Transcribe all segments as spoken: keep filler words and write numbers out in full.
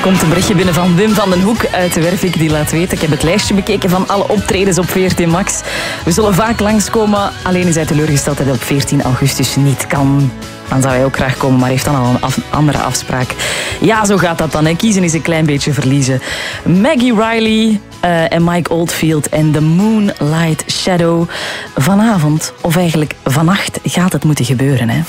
komt een berichtje binnen van Wim van den Hoek uit de Wervik. Die laat weten, ik heb het lijstje bekeken van alle optredens op V R T Max. We zullen vaak langskomen, alleen is hij teleurgesteld dat hij op veertien augustus niet kan. Dan zou hij ook graag komen, maar heeft dan al een af- andere afspraak. Ja, zo gaat dat dan. Hè. Kiezen is een klein beetje verliezen. Maggie Riley uh, en Mike Oldfield en The Moonlight Shadow. Vanavond, of eigenlijk vannacht, gaat het moeten gebeuren. Hè.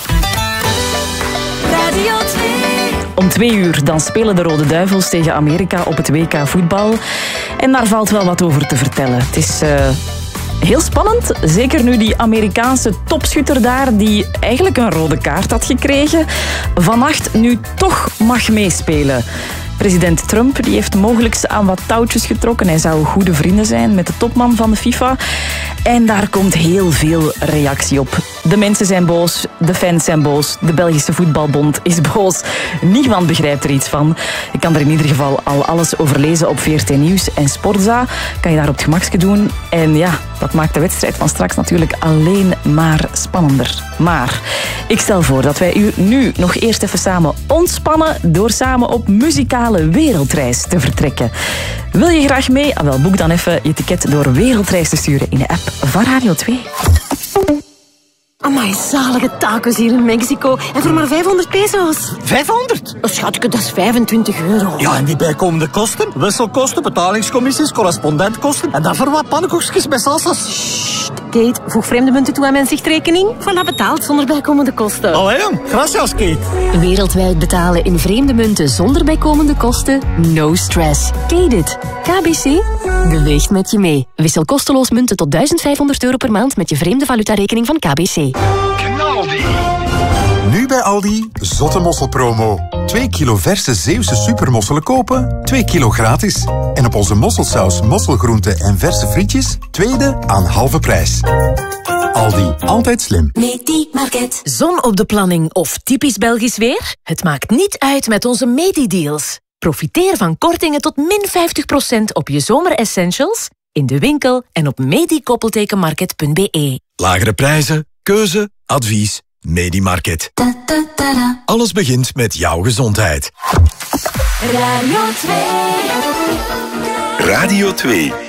Radio twee. Om twee uur dan spelen de Rode Duivels tegen Amerika op het W K voetbal. En daar valt wel wat over te vertellen. Het is... Uh, Heel spannend, zeker nu die Amerikaanse topschutter daar, die eigenlijk een rode kaart had gekregen, vannacht nu toch mag meespelen. President Trump die heeft mogelijk aan wat touwtjes getrokken. Hij zou goede vrienden zijn met de topman van de FIFA. En daar komt heel veel reactie op. De mensen zijn boos, de fans zijn boos, de Belgische Voetbalbond is boos. Niemand begrijpt er iets van. Je kan er in ieder geval al alles over lezen op V R T Nieuws en Sportza. Kan je daar op het gemakske doen. En ja, dat maakt de wedstrijd van straks natuurlijk alleen maar spannender. Maar ik stel voor dat wij u nu nog eerst even samen ontspannen door samen op muzikale wereldreis te vertrekken. Wil je graag mee? Ah, wel, boek dan even je ticket door wereldreis te sturen in de app van Radio twee. Amai, zalige tacos hier in Mexico. En voor maar vijfhonderd peso's. vijfhonderd? Oh, schatje, dat is vijfentwintig euro. Ja, en die bijkomende kosten? Wisselkosten, betalingscommissies, correspondentkosten. En dan voor wat pannenkoekjes met salsa's. Sst, Kate, voeg vreemde munten toe aan mijn zichtrekening. Voilà, betaald zonder bijkomende kosten. Allee, gracias, Kate. Wereldwijd betalen in vreemde munten zonder bijkomende kosten? No stress. Kate it. K B C beweegt met je mee. Wissel kosteloos munten tot duizend vijfhonderd euro per maand met je vreemde valutarekening van K B C. Knaldi. Nu bij Aldi, zotte mosselpromo. twee kilo verse Zeeuwse supermosselen kopen, twee kilo gratis. En op onze mosselsaus, mosselgroenten en verse frietjes, tweede aan halve prijs. Aldi, altijd slim. Medi Market. Zon op de planning of typisch Belgisch weer? Het maakt niet uit met onze Medi-deals. Profiteer van kortingen tot min vijftig procent op je zomeressentials in de winkel en op medi koppeltekenmarket punt b e. Lagere prijzen, keuze, advies, Medi-market. Alles begint met jouw gezondheid. Radio twee. Radio twee.